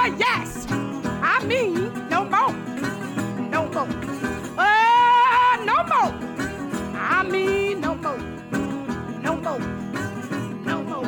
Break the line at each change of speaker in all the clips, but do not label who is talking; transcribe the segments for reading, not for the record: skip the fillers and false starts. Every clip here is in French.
yes. I mean, no more. No more. No more. I mean, no more. No more. No more.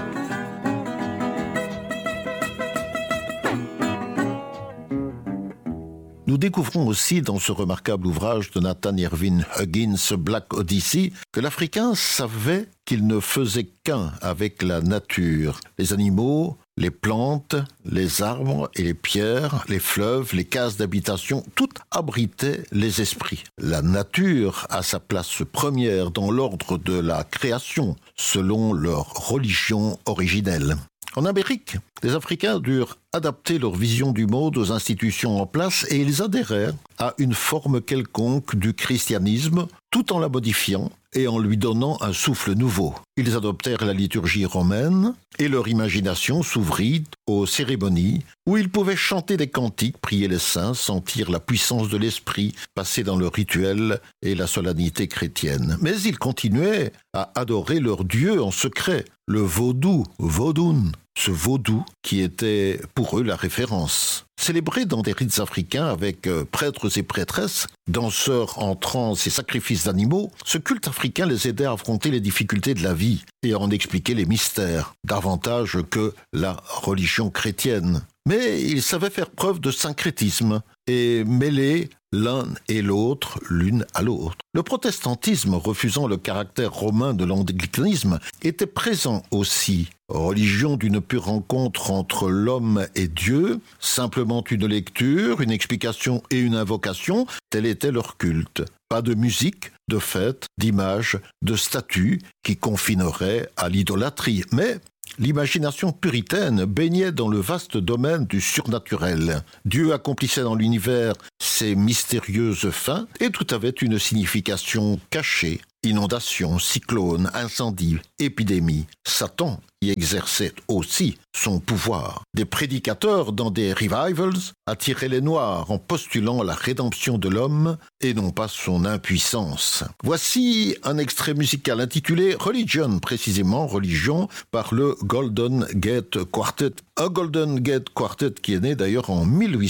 Nous découvrons aussi dans ce remarquable ouvrage de Nathan Irving Huggins, Black Odyssey, que l'Africain savait qu'il ne faisait qu'un avec la nature. Les animaux, les plantes, les arbres et les pierres, les fleuves, les cases d'habitation, tout abritait les esprits. La nature a sa place première dans l'ordre de la création, selon leur religion originelle. En Amérique, les Africains durent adapter leur vision du monde aux institutions en place et ils adhérèrent à une forme quelconque du christianisme tout en la modifiant et en lui donnant un souffle nouveau. Ils adoptèrent la liturgie romaine et leur imagination s'ouvrit aux cérémonies où ils pouvaient chanter des cantiques, prier les saints, sentir la puissance de l'esprit passer dans le rituel et la solennité chrétienne. Mais ils continuaient à adorer leur Dieu en secret, le vaudou, vaudoun, ce vaudou qui était pour eux la référence. Célébré dans des rites africains avec prêtres et prêtresses, danseurs en transe et sacrifices d'animaux, ce culte africain les aidait à affronter les difficultés de la vie et à en expliquer les mystères, davantage que la religion chrétienne. Mais ils savaient faire preuve de syncrétisme et mêler l'un et l'autre l'une à l'autre. Le protestantisme, refusant le caractère romain de l'anglicanisme, était présent aussi. Religion d'une pure rencontre entre l'homme et Dieu, simplement une lecture, une explication et une invocation, tel était leur culte. Pas de musique, de fêtes, d'images, de statues qui confineraient à l'idolâtrie, mais l'imagination puritaine baignait dans le vaste domaine du surnaturel. Dieu accomplissait dans l'univers ses mystérieuses fins et tout avait une signification cachée. Inondations, cyclones, incendies, épidémies. Satan y exerçait aussi son pouvoir. Des prédicateurs dans des revivals attiraient les Noirs en postulant la rédemption de l'homme et non pas son impuissance. Voici un extrait musical intitulé Religion, précisément Religion, par le Golden Gate Quartet. Un Golden Gate Quartet qui est né d'ailleurs en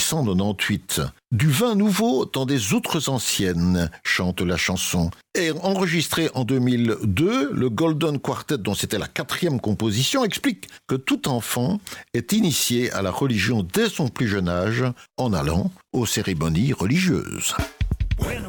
1898. Du vin nouveau dans des outres anciennes, chante la chanson. Et enregistré en 2002, le Golden Quartet, dont c'était la 4e composition, explique que tout enfant est initié à la religion dès son plus jeune âge en allant aux cérémonies religieuses.
Bueno,